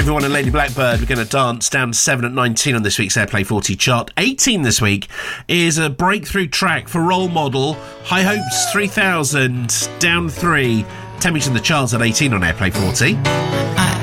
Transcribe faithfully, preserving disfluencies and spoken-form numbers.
Everyone and Lady Blackbird, we're going to dance down seven at nineteen on this week's Airplay forty chart. eighteen this week is a breakthrough track for Role Model, High Hopes three thousand, down three. ten weeks in the charts at eighteen on Airplay forty.